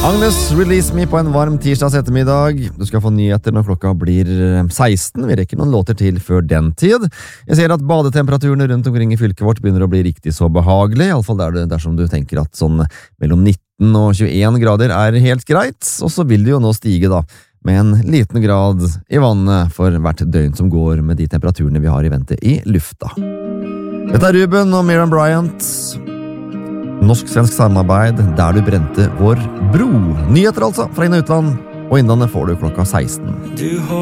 Agnes, release me på en varm tirsdags ettermiddag. Du skal få nyheter når klokka blir 16. Vi rekker noen låter til før den tid. Jeg ser at badetemperaturene rundt omkring i fylket vårt begynner å bli riktig så behagelig, i alle fall dersom du tenker at sånn mellom 19 og 21 grader er helt greit, og så vil det jo nå stige da, med en liten grad i vannet for hvert døgn som går med de temperaturene vi har i vente i lufta. Dette er Ruben og Miriam Bryant. Norsk-svensk samarbeid der du brente vår bro. Nyheter altså fra inn- og utland, og innlandet får du klokka 16.